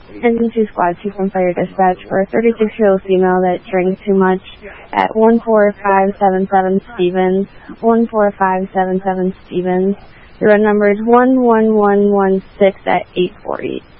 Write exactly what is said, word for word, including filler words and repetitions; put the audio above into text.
Engine two Squad two from Fire Dispatch for a thirty-six-year-old female that drank too much at one four five seven seven Stevens, one four five seven seven Stevens. The road number is one one one one six at eight four eight.